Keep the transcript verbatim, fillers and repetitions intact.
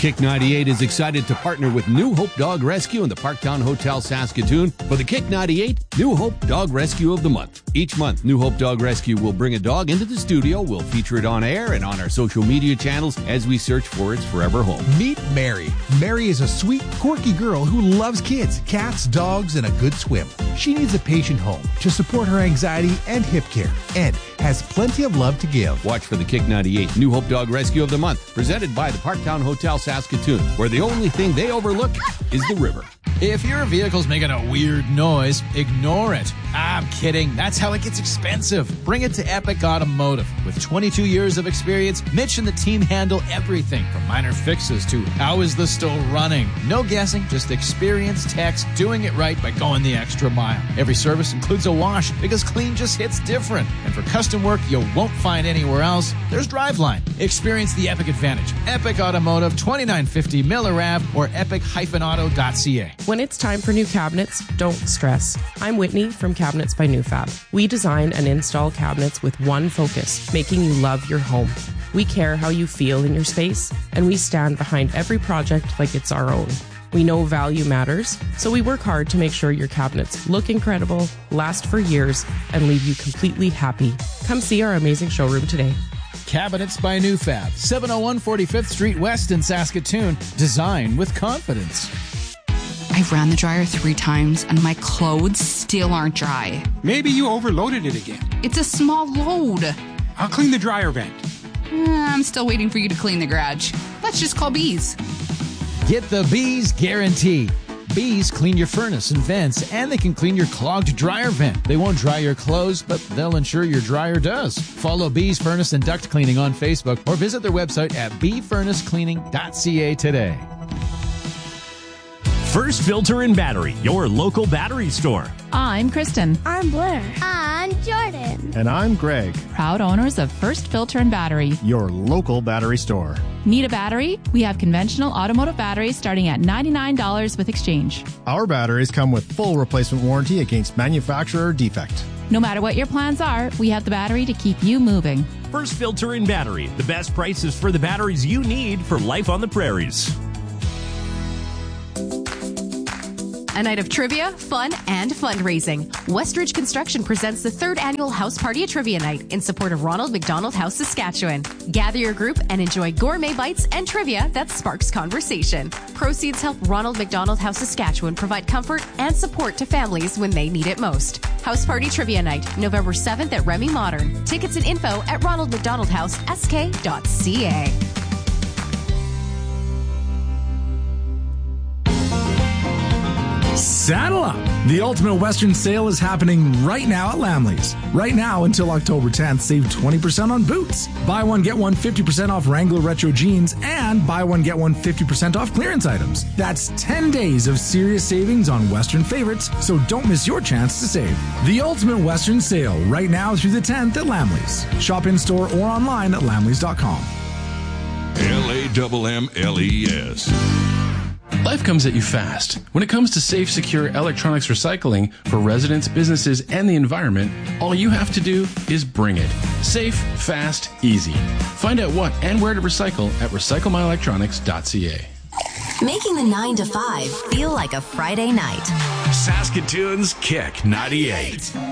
Kick ninety-eight is excited to partner with New Hope Dog Rescue and the Parktown Hotel Saskatoon for the Kick ninety-eight New Hope Dog Rescue of the Month. Each month, New Hope Dog Rescue will bring a dog into the studio. We'll feature it on air and on our social media channels as we search for its forever home. Meet Mary. Mary is a sweet, quirky girl who loves kids, cats, dogs, and a good swim. She needs a patient home to support her anxiety and hip care, and has plenty of love to give. Watch for the Kick ninety-eight New Hope Dog Rescue of the Month, presented by the Parktown Hotel Saskatoon, where the only thing they overlook is the river. If your vehicle's making a weird noise, ignore it. I'm kidding. That's how it gets expensive. Bring it to Epic Automotive. With twenty-two years of experience, Mitch and the team handle everything from minor fixes to how is the still running. No guessing, just experienced techs doing it right by going the extra mile. Every service includes a wash because clean just hits different. And for custom work you won't find anywhere else, there's Driveline. Experience the Epic advantage. Epic Automotive, twenty-nine fifty Miller Ave or epic dash auto dot c a. When it's time for new cabinets, don't stress. I'm Whitney from Cabinets by Newfab. We design and install cabinets with one focus, making you love your home. We care how you feel in your space, and we stand behind every project like it's our own. We know value matters, so we work hard to make sure your cabinets look incredible, last for years, and leave you completely happy. Come see our amazing showroom today. Cabinets by Newfab, seven oh one forty-fifth Street West in Saskatoon. Design with confidence. I've ran the dryer three times and my clothes still aren't dry. Maybe you overloaded it again. It's a small load. I'll clean the dryer vent. I'm still waiting for you to clean the garage. Let's just call Bees. Get the Bees guarantee. Bees clean your furnace and vents, and they can clean your clogged dryer vent. They won't dry your clothes, but they'll ensure your dryer does. Follow Bees Furnace and Duct Cleaning on Facebook or visit their website at bee furnace cleaning dot c a today. First Filter and Battery, your local battery store. I'm Kristen. I'm Blair. I'm Jordan. And I'm Greg. Proud owners of First Filter and Battery, your local battery store. Need a battery? We have conventional automotive batteries starting at ninety-nine dollars with exchange. Our batteries come with full replacement warranty against manufacturer defect. No matter what your plans are, we have the battery to keep you moving. First Filter and Battery, the best prices for the batteries you need for life on the prairies. A night of trivia, fun, and fundraising. Westridge Construction presents the third annual House Party Trivia Night in support of Ronald McDonald House, Saskatchewan. Gather your group and enjoy gourmet bites and trivia that sparks conversation. Proceeds help Ronald McDonald House, Saskatchewan provide comfort and support to families when they need it most. House Party Trivia Night, November seventh at Remy Modern. Tickets and info at ronald mcdonald house s k dot c a. Saddle up! The Ultimate Western Sale is happening right now at Lamley's. Right now until October tenth, save twenty percent on boots. Buy one, get one fifty percent off Wrangler Retro Jeans, and buy one, get one fifty percent off clearance items. That's ten days of serious savings on Western favorites, so don't miss your chance to save. The Ultimate Western Sale, right now through the tenth at Lamley's. Shop in-store or online at lamleys dot com. L A M M L E S. Life comes at you fast. When it comes to safe, secure electronics recycling for residents, businesses, and the environment, all you have to do is bring it. Safe, fast, easy. Find out what and where to recycle at recycle my electronics dot c a. Making the nine to five feel like a Friday night. Saskatoon's Kick ninety-eight.